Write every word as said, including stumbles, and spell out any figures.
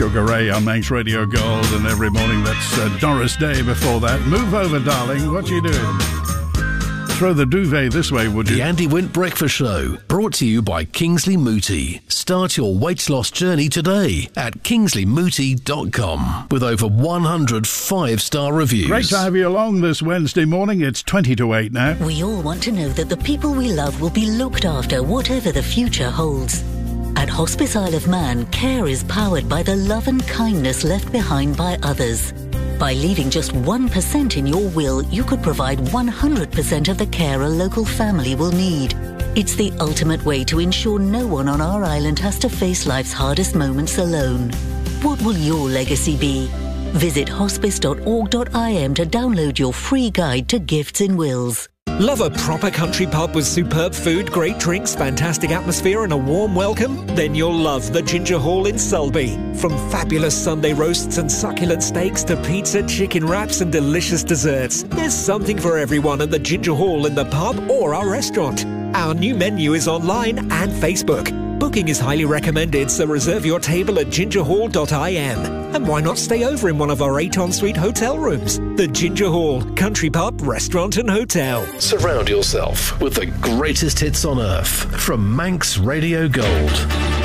Sugar Ray on Manx Radio Gold, and every morning that's uh, Doris Day before that. Move over, darling. What you doing? Throw the duvet this way, would you? The Andy Wint Breakfast Show, brought to you by Kingsley Mooti. Start your weight loss journey today at kingsley mooti dot com with over one hundred five-star reviews. Great to have you along this Wednesday morning. It's twenty to eight now. We all want to know that the people we love will be looked after, whatever the future holds. At Hospice Isle of Man, care is powered by the love and kindness left behind by others. By leaving just one percent in your will, you could provide one hundred percent of the care a local family will need. It's the ultimate way to ensure no one on our island has to face life's hardest moments alone. What will your legacy be? Visit hospice dot org dot I M to download your free guide to gifts in wills. Love a proper country pub with superb food, great drinks, fantastic atmosphere and a warm welcome? Then you'll love the Ginger Hall in Sulby. From fabulous Sunday roasts and succulent steaks to pizza, chicken wraps and delicious desserts, there's something for everyone at the Ginger Hall in the pub or our restaurant. Our new menu is online and Facebook. Booking is highly recommended, so reserve your table at ginger hall dot I M. And why not stay over in one of our eight ensuite hotel rooms? The Ginger Hall, country pub, restaurant and hotel. Surround yourself with the greatest hits on earth from Manx Radio Gold.